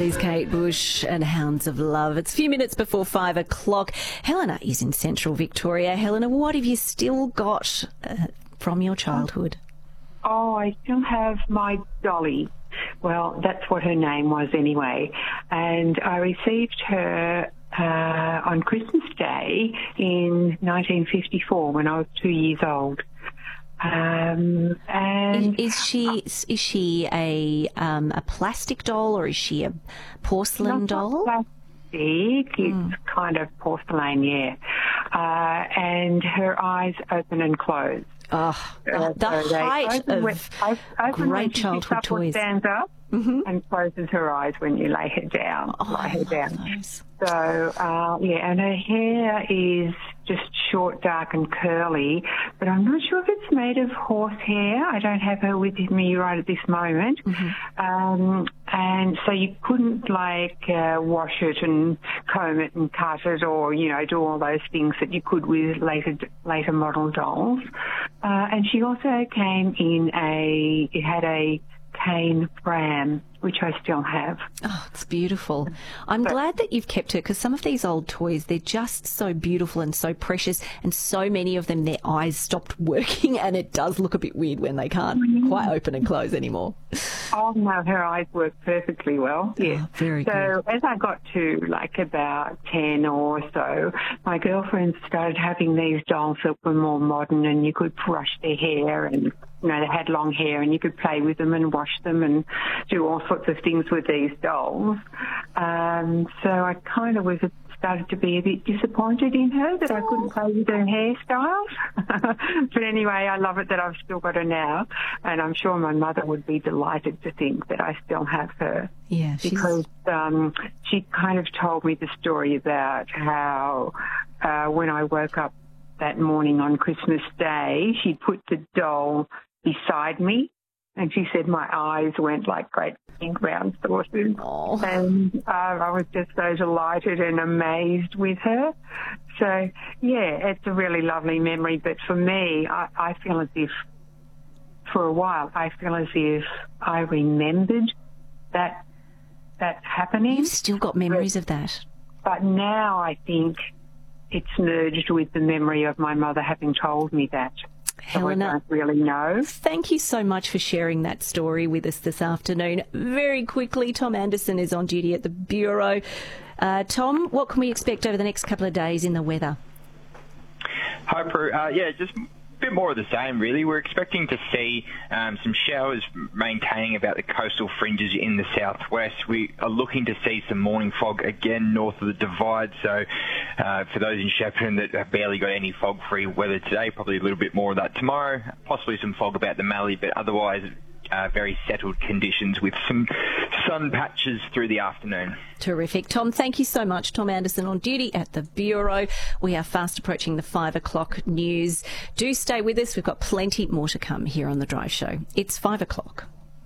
That is Kate Bush and Hounds of Love. It's a few minutes before 5 o'clock. Helena is in central Victoria. Helena, what have you still got from your childhood? Oh, I still have my Dolly. Well, that's what her name was anyway. And I received her on Christmas Day in 1954 when I was 2 years old. And is she a plastic doll, or is she a porcelain doll? Not plastic. It's kind of porcelain, yeah. And her eyes open and close. Oh, the height of great childhood toys. Stands up and closes her eyes when you lay her down. Those. So, and her hair is just short, dark and curly, but I'm not sure if it's made of horse hair. I don't have her with me right at this moment. And so you couldn't wash it and comb it and cut it, or, do all those things that you could with later model dolls. And she also came in it had a cane pram, which I still have. Oh, it's beautiful. I'm glad that you've kept her, because some of these old toys, they're just so beautiful and so precious, and so many of them, their eyes stopped working, and it does look a bit weird when they can't quite open and close anymore. Oh, no, her eyes work perfectly well. Yeah. Oh, very good. So as I got to about 10 or so, my girlfriends started having these dolls that were more modern, and you could brush their hair, and they had long hair, and you could play with them and wash them and do all sorts of things with these dolls. So I kind of started to be a bit disappointed in her that I couldn't play with her hairstyles. But anyway, I love it that I've still got her now, and I'm sure my mother would be delighted to think that I still have her. Yeah, because she kind of told me the story about how when I woke up that morning on Christmas Day, she put the doll beside me, and she said my eyes went like great pink round saucers. Oh. And I was just so delighted and amazed with her. So, yeah, it's a really lovely memory. But for me, I feel as if, for a while, I remembered that happening. You've still got memories of that. But now I think it's merged with the memory of my mother having told me that. Helena, so I don't really know. Thank you so much for sharing that story with us this afternoon. Very quickly, Tom Anderson is on duty at the Bureau. Tom, what can we expect over the next couple of days in the weather? Hi, Prue. Just a bit more of the same, really. We're expecting to see some showers maintaining about the coastal fringes in the southwest. We are looking to see some morning fog again north of the Divide. So for those in Shepparton that have barely got any fog-free weather today, probably a little bit more of that tomorrow. Possibly some fog about the Mallee, but otherwise very settled conditions with some sun patches through the afternoon. Terrific. Tom, thank you so much. Tom Anderson on duty at the Bureau. We are fast approaching the 5 o'clock news. Do stay with us. We've got plenty more to come here on The Drive Show. It's 5 o'clock.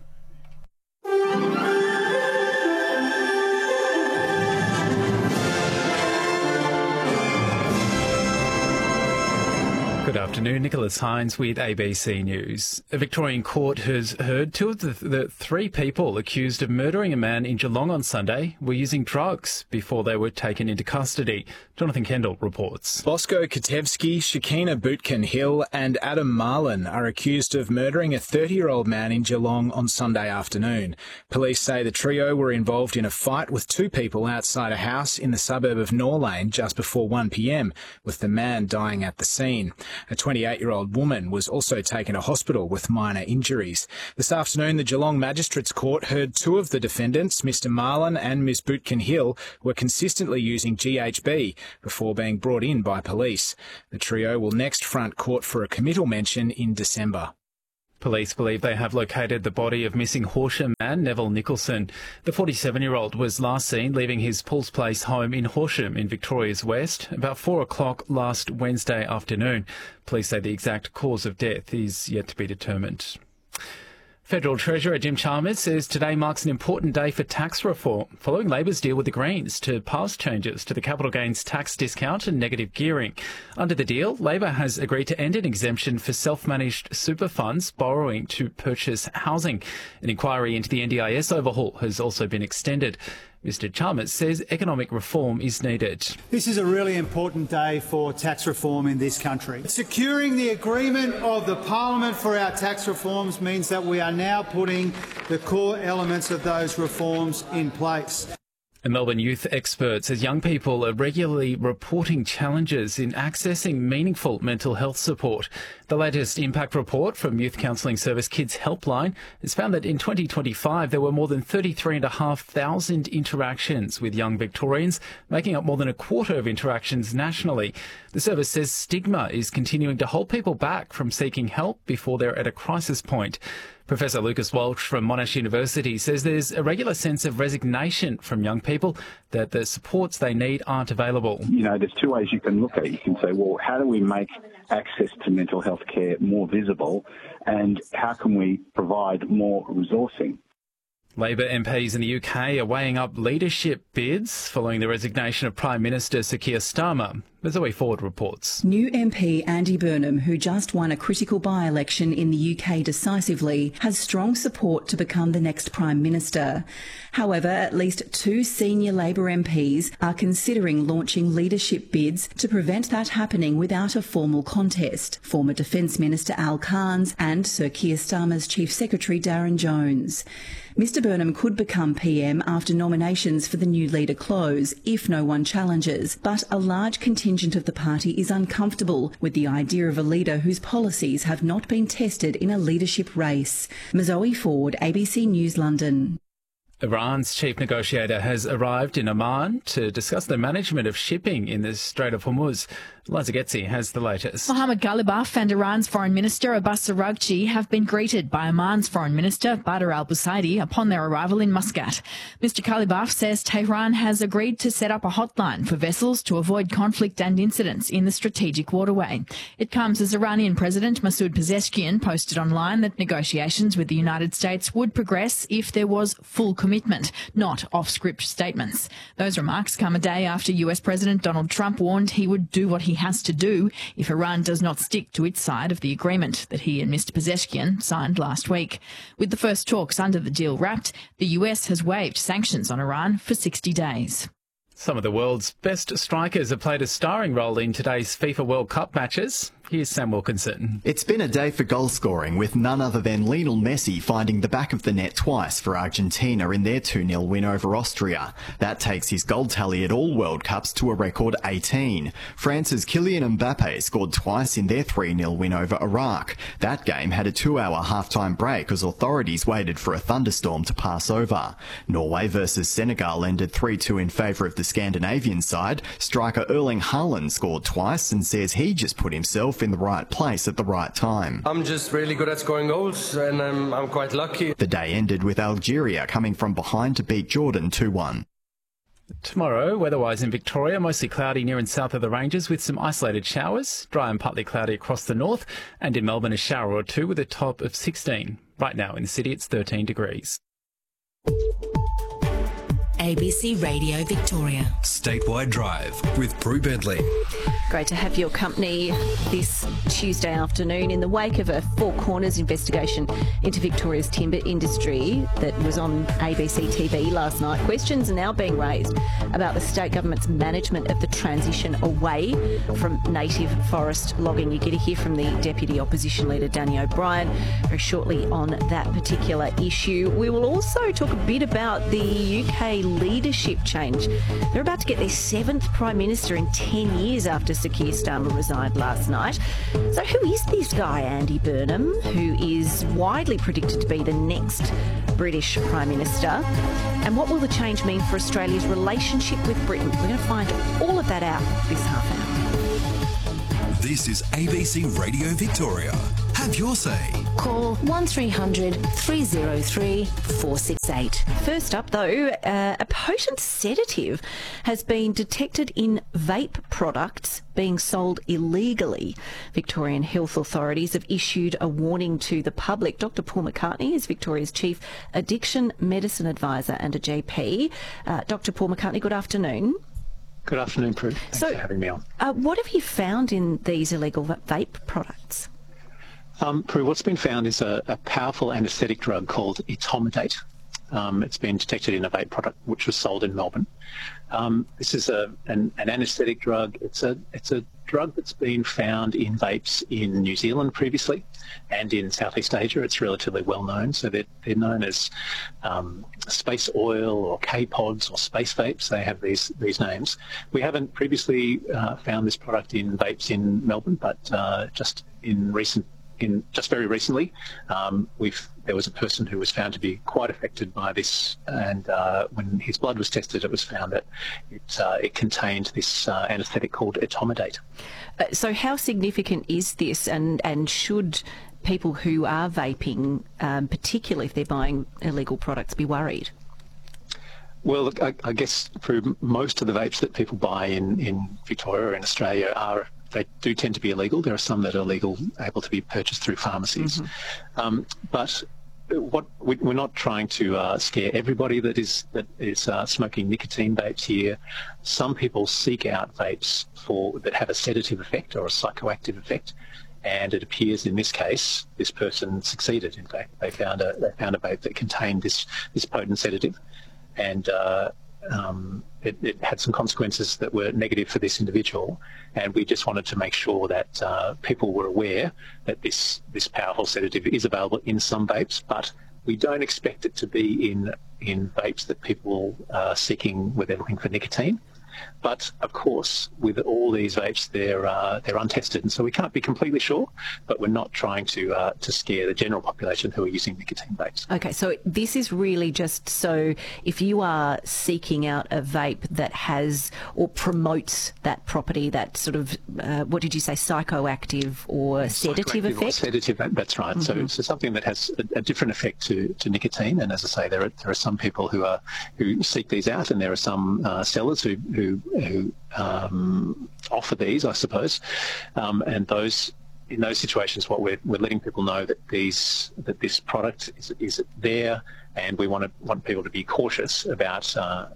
Good afternoon, Nicholas Hines with ABC News. A Victorian court has heard two of the three people accused of murdering a man in Geelong on Sunday were using drugs before they were taken into custody. Jonathan Kendall reports. Bosco Katevsky, Shakina Bootkin-Hill and Adam Marlin are accused of murdering a 30-year-old man in Geelong on Sunday afternoon. Police say the trio were involved in a fight with two people outside a house in the suburb of Norlane just before 1 p.m, with the man dying at the scene. A 28-year-old woman was also taken to hospital with minor injuries. This afternoon, the Geelong Magistrates Court heard two of the defendants, Mr Marlin and Ms Bootkin-Hill, were consistently using GHB before being brought in by police. The trio will next front court for a committal mention in December. Police believe they have located the body of missing Horsham man Neville Nicholson. The 47-year-old was last seen leaving his Paul's Place home in Horsham in Victoria's West about 4 o'clock last Wednesday afternoon. Police say the exact cause of death is yet to be determined. Federal Treasurer Jim Chalmers says today marks an important day for tax reform, following Labor's deal with the Greens to pass changes to the capital gains tax discount and negative gearing. Under the deal, Labor has agreed to end an exemption for self-managed super funds borrowing to purchase housing. An inquiry into the NDIS overhaul has also been extended. Mr Chalmers says economic reform is needed. This is a really important day for tax reform in this country. Securing the agreement of the Parliament for our tax reforms means that we are now putting the core elements of those reforms in place. A Melbourne youth expert says young people are regularly reporting challenges in accessing meaningful mental health support. The latest impact report from Youth Counselling Service Kids Helpline has found that in 2025 there were more than 33,500 interactions with young Victorians, making up more than a quarter of interactions nationally. The service says stigma is continuing to hold people back from seeking help before they're at a crisis point. Professor Lucas Walsh from Monash University says there's a regular sense of resignation from young people that the supports they need aren't available. You know, there's two ways you can look at it. You can say, well, how do we make access to mental health care more visible, and how can we provide more resourcing? Labor MPs in the UK are weighing up leadership bids following the resignation of Prime Minister Sir Keir Starmer. Zoe Ford reports. New MP Andy Burnham, who just won a critical by-election in the UK decisively, has strong support to become the next Prime Minister. However, at least two senior Labor MPs are considering launching leadership bids to prevent that happening without a formal contest. Former Defence Minister Al Cairns and Sir Keir Starmer's Chief Secretary Darren Jones. Mr Burnham could become PM after nominations for the new leader close, if no one challenges, but a large contingent of the party is uncomfortable with the idea of a leader whose policies have not been tested in a leadership race. Zoe Ford, ABC News, London. Iran's chief negotiator has arrived in Oman to discuss the management of shipping in the Strait of Hormuz. Liza Getzi has the latest. Mohammad Ghalibaf and Iran's Foreign Minister Abbas Araghchi have been greeted by Oman's Foreign Minister Badr al-Busaidi upon their arrival in Muscat. Mr Ghalibaf says Tehran has agreed to set up a hotline for vessels to avoid conflict and incidents in the strategic waterway. It comes as Iranian President Masoud Pezeshkian posted online that negotiations with the United States would progress if there was full commitment, not off-script statements. Those remarks come a day after US President Donald Trump warned he would do what he has to do if Iran does not stick to its side of the agreement that he and Mr Pezeshkian signed last week. With the first talks under the deal wrapped, the US has waived sanctions on Iran for 60 days. Some of the world's best strikers have played a starring role in today's FIFA World Cup matches. Here's Sam Wilkinson. It's been a day for goal scoring, with none other than Lionel Messi finding the back of the net twice for Argentina in their 2-0 win over Austria. That takes his goal tally at all World Cups to a record 18. France's Kylian Mbappe scored twice in their 3-0 win over Iraq. That game had a 2-hour half-time break as authorities waited for a thunderstorm to pass over. Norway versus Senegal ended 3-2 in favour of the Scandinavian side. Striker Erling Haaland scored twice and says he just put himself in the right place at the right time. I'm just really good at scoring goals, and I'm quite lucky. The day ended with Algeria coming from behind to beat Jordan 2-1. Tomorrow, weather-wise in Victoria, mostly cloudy near and south of the ranges with some isolated showers, dry and partly cloudy across the north, and in Melbourne a shower or two with a top of 16. Right now in the city it's 13 degrees. ABC Radio Victoria. Statewide Drive with Brew Bentley. Great to have your company this Tuesday afternoon in the wake of a Four Corners investigation into Victoria's timber industry that was on ABC TV last night. Questions are now being raised about the state government's management of the transition away from native forest logging. You're going to hear from the Deputy Opposition Leader Danny O'Brien very shortly on that particular issue. We will also talk a bit about the UK leadership change. They're about to get their 7th Prime Minister in 10 years after Sir Keir Starmer resigned last night. So who is this guy, Andy Burnham, who is widely predicted to be the next British Prime Minister? And what will the change mean for Australia's relationship with Britain? We're going to find all of that out this half hour. This is ABC Radio Victoria. Have your say. Call 1300 303 468. First up, though, a potent sedative has been detected in vape products being sold illegally. Victorian health authorities have issued a warning to the public. Dr. Paul McCartney is Victoria's Chief Addiction Medicine Advisor and a GP. Dr. Paul McCartney, good afternoon. Good afternoon, Prue. Thanks for having me on. What have you found in these illegal vape products? Prue, what's been found is a powerful anaesthetic drug called etomidate. It's been detected in a vape product which was sold in Melbourne. This is an anaesthetic drug. It's a drug that's been found in vapes in New Zealand previously and in Southeast Asia. It's relatively well known. So they're known as space oil or K-pods or space vapes. They have these names. We haven't previously found this product in vapes in Melbourne, but just very recently, there was a person who was found to be quite affected by this, and when his blood was tested, it was found that it contained this anaesthetic called etomidate. So how significant is this, and should people who are vaping, particularly if they're buying illegal products, be worried? Well, I guess for most of the vapes that people buy in Victoria or in Australia they do tend to be illegal. There are some that are legal, able to be purchased through pharmacies. Mm-hmm. But we're not trying to scare everybody that is smoking nicotine vapes here. Some people seek out vapes that have a sedative effect or a psychoactive effect, and it appears in this case this person succeeded. In fact, they found a vape that contained this potent sedative, and it had some consequences that were negative for this individual, and we just wanted to make sure that people were aware that this powerful sedative is available in some vapes, but we don't expect it to be in vapes that people are seeking where they're looking for nicotine. But of course, with all these vapes, they're untested, and so we can't be completely sure. But we're not trying to scare the general population who are using nicotine vapes. Okay, so this is really just so if you are seeking out a vape that has or promotes that property, that sort of what did you say, psychoactive or sedative effect? Or sedative, that's right. Mm-hmm. So something that has a different effect to nicotine. And as I say, there are some people who seek these out, and there are some sellers who offer these, I suppose, and in those situations, what we're letting people know that this product is there, and we want people to be cautious about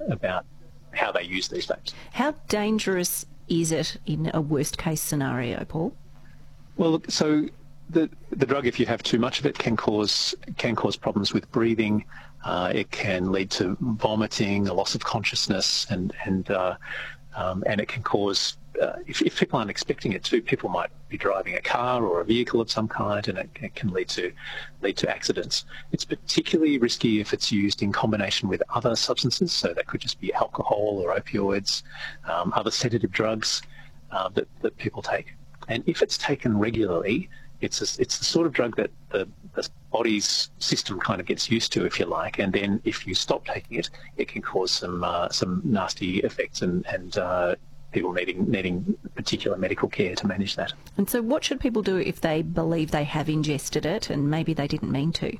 how they use these vapes. How dangerous is it in a worst case scenario, Paul? Well, look, so the drug, if you have too much of it, can cause problems with breathing. It can lead to vomiting, a loss of consciousness, and it can cause, if people aren't expecting it to, people might be driving a car or a vehicle of some kind, and it can lead to accidents. It's particularly risky if it's used in combination with other substances, so that could just be alcohol or opioids, other sedative drugs that people take. And if it's taken regularly, it's the sort of drug that the body's system kind of gets used to, if you like, and then if you stop taking it, it can cause some nasty effects and people needing particular medical care to manage that. And so what should people do if they believe they have ingested it and maybe they didn't mean to?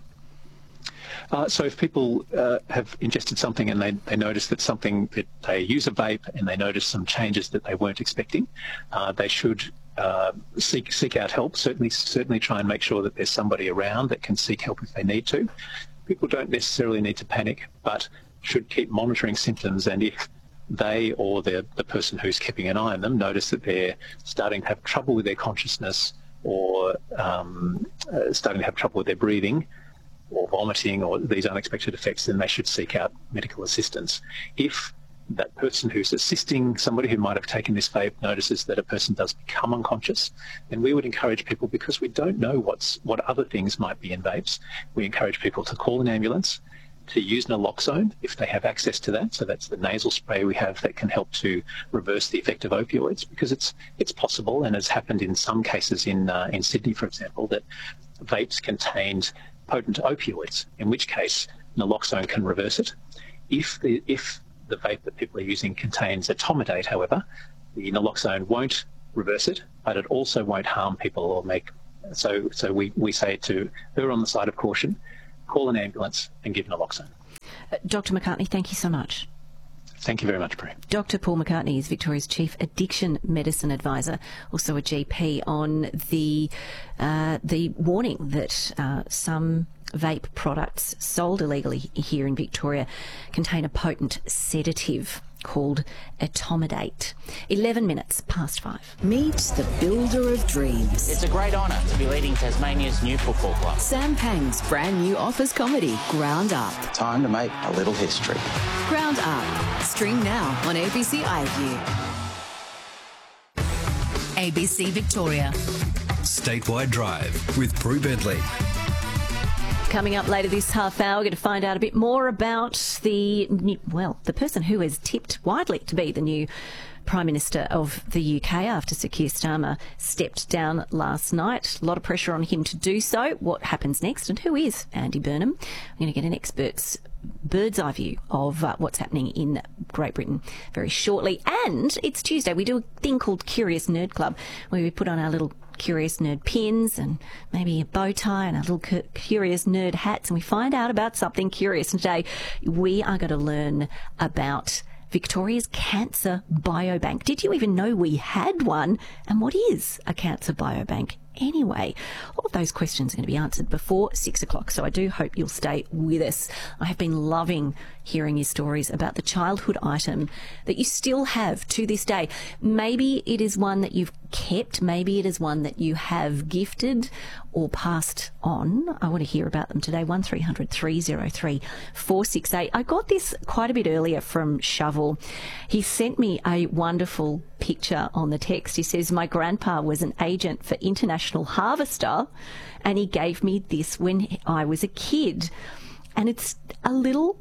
So if people have ingested something and they notice that they use a vape and they notice some changes that they weren't expecting, they should seek out help. Certainly try and make sure that there's somebody around that can seek help if they need to. People don't necessarily need to panic, but should keep monitoring symptoms, and if they or the person who's keeping an eye on them notice that they're starting to have trouble with their consciousness or starting to have trouble with their breathing or vomiting or these unexpected effects, then they should seek out medical assistance. If that person who's assisting somebody who might have taken this vape notices that a person does become unconscious, then we would encourage people, because we don't know what other things might be in vapes, we encourage people to call an ambulance, to use naloxone if they have access to that. So that's the nasal spray we have that can help to reverse the effect of opioids, because it's possible, and has happened in some cases in Sydney, for example, that vapes contained potent opioids, in which case naloxone can reverse it. If the vape that people are using contains etomidate, however, the naloxone won't reverse it, but it also won't harm people or make So we say to err on the side of caution, call an ambulance and give naloxone. Dr. McCartney, thank you so much. Thank you very much, Prue. Dr. Paul McCartney is Victoria's Chief Addiction Medicine Advisor, also a GP, on the warning that some vape products sold illegally here in Victoria contain a potent sedative called etomidate. 11 minutes past 5. Meet the builder of dreams. It's a great honour to be leading Tasmania's new football club. Sam Pang's brand new office comedy, Ground Up. Time to make a little history. Ground Up. Stream now on ABC iView. ABC Victoria. Statewide Drive with Prue Bentley. Coming up later this half hour, we're going to find out a bit more about the person who is tipped widely to be the new Prime Minister of the UK after Sir Keir Starmer stepped down last night. A lot of pressure on him to do so. What happens next, and who is Andy Burnham? I'm going to get an expert's bird's eye view of what's happening in Great Britain very shortly. And it's Tuesday. We do a thing called Curious Nerd Club, where we put on our little Curious Nerd pins and maybe a bow tie and our little Curious Nerd hats, and we find out about something curious. And today we are going to learn about Victoria's Cancer Biobank. Did you even know we had one? And what is a cancer biobank anyway? All of those questions are going to be answered before 6 o'clock, so I do hope you'll stay with us. I have been loving hearing your stories about the childhood item that you still have to this day. Maybe it is one that you've kept, maybe it is one that you have gifted or passed on. I want to hear about them today. 1300 303 468. I got this quite a bit earlier from Shovel. He sent me a wonderful picture on the text. He says, my grandpa was an agent for International Harvester and he gave me this when I was a kid. And it's a little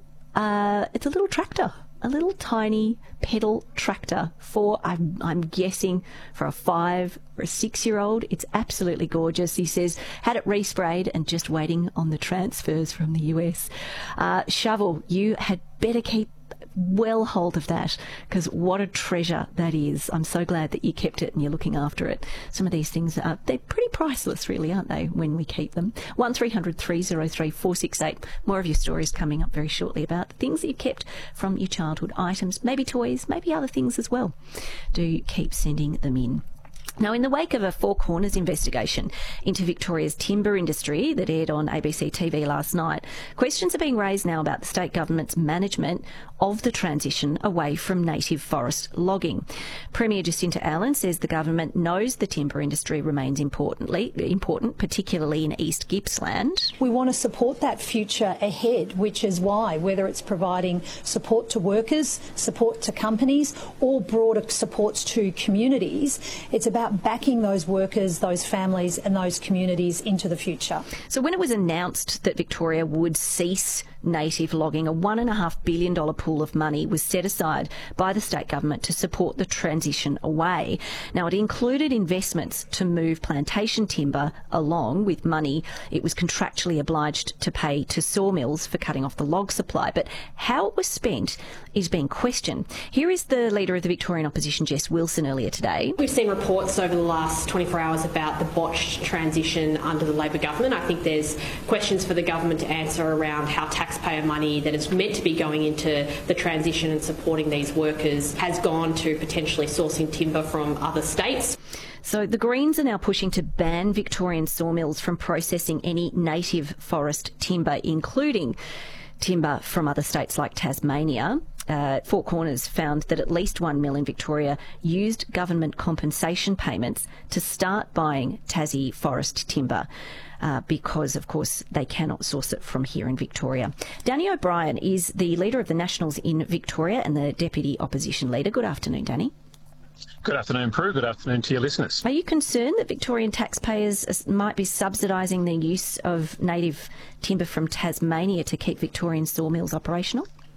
tractor, a little tiny pedal tractor for, I'm guessing, for a 5 or a 6-year-old. It's absolutely gorgeous. He says, had it resprayed and just waiting on the transfers from the US. Shovel, you had better keep well hold of that, because what a treasure that is. I'm so glad that you kept it and you're looking after it. Some of these things are, they're pretty priceless really, aren't they, when we keep them. 1300 303 468. More of your stories coming up very shortly about the things that you kept from your childhood items, maybe toys, maybe other things as well. Do keep sending them in. Now, in the wake of a Four Corners investigation into Victoria's timber industry that aired on ABC TV last night, questions are being raised now about the state government's management of the transition away from native forest logging. Premier Jacinta Allen says the government knows the timber industry remains important, particularly in East Gippsland. We want to support that future ahead, which is why, whether it's providing support to workers, support to companies, or broader supports to communities, it's about backing those workers, those families and those communities into the future. So when it was announced that Victoria would cease native logging, a $1.5 billion pool of money was set aside by the state government to support the transition away. Now, it included investments to move plantation timber along with money it was contractually obliged to pay to sawmills for cutting off the log supply. But how it was spent is being questioned. Here is the leader of the Victorian opposition, Jess Wilson, earlier today. We've seen reports over the last 24 hours about the botched transition under the Labor government. I think there's questions for the government to answer around how taxpayer money that is meant to be going into the transition and supporting these workers has gone to potentially sourcing timber from other states. So the Greens are now pushing to ban Victorian sawmills from processing any native forest timber, including timber from other states like Tasmania. Four Corners found that at least one mill in Victoria used government compensation payments to start buying Tassie forest timber because, of course, they cannot source it from here in Victoria. Danny O'Brien is the leader of the Nationals in Victoria and the Deputy Opposition Leader. Good afternoon, Danny. Good afternoon, Prue. Good afternoon to your listeners. Are you concerned that Victorian taxpayers might be subsidising the use of native timber from Tasmania to keep Victorian sawmills operational?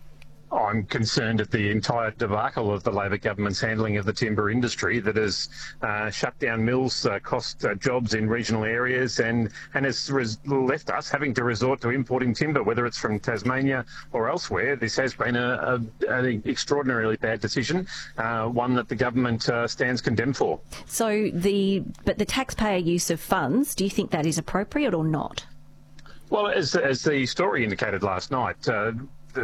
I'm concerned at the entire debacle of the Labor government's handling of the timber industry that has shut down mills, cost jobs in regional areas and has left us having to resort to importing timber, whether it's from Tasmania or elsewhere. This has been an extraordinarily bad decision, one that the government stands condemned for. So the taxpayer use of funds, do you think that is appropriate or not? Well, as the story indicated last night,